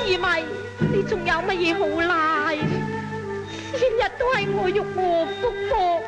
二咪，你仲有乜嘢好賴？成日都係我欲禍福禍，